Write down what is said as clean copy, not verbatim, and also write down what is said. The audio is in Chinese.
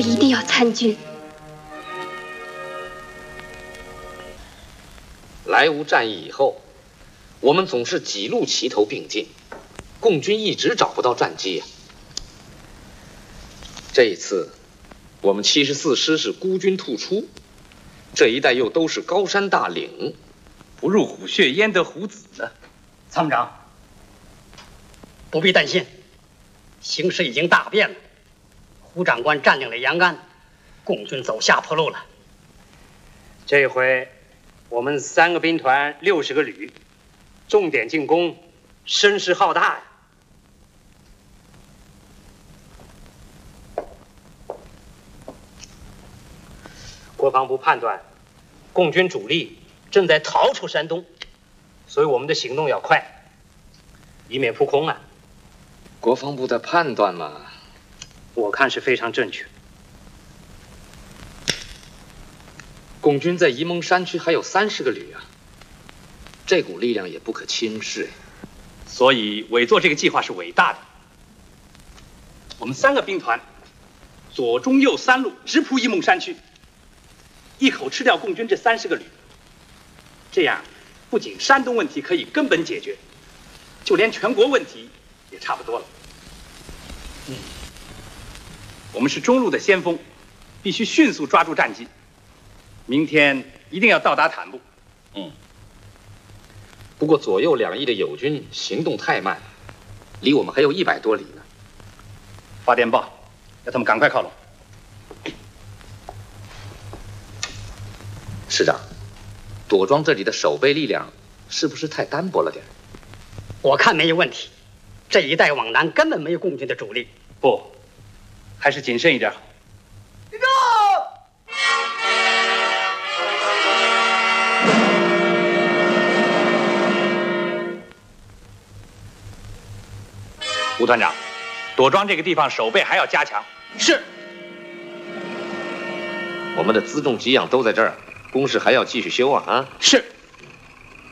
一定要参军。 莱芜战役以后，我们总是几路齐头并进，共军一直找不到战机呀。这一次，我们74师是孤军突出，这一带又都是高山大岭， 不入虎穴焉得虎子呢？ 参谋长，不必担心，形势已经大变了。胡长官占领了延安，共军走下坡路了。 这回我们3个兵团60个旅，重点进攻，声势浩大呀！国防部判断，共军主力正在逃出山东，所以我们的行动要快，以免扑空啊。 国防部的判断嘛， 我看是非常正确。 共军在沂蒙山区还有30个旅啊，这股力量也不可轻视。 所以委座这个计划是伟大的。我们3个兵团，左、中、右3路直扑沂蒙山区，一口吃掉共军这30个旅。这样，不仅山东问题可以根本解决，就连全国问题也差不多了。我们是中路的先锋，必须迅速抓住战机。明天一定要到达坦布。 不过左右2翼的友军行动太慢，离我们还有100多里呢。 发电报，让他们赶快靠拢。 师长，朵庄这里的守备力量是不是太单薄了点？ 我看没有问题，这一带往南根本没有共军的主力。 不，还是谨慎一点好。立正！吴团长，朵庄这个地方守备还要加强。 是。 我们的辎重给养都在这儿，工事还要继续修啊！ 是。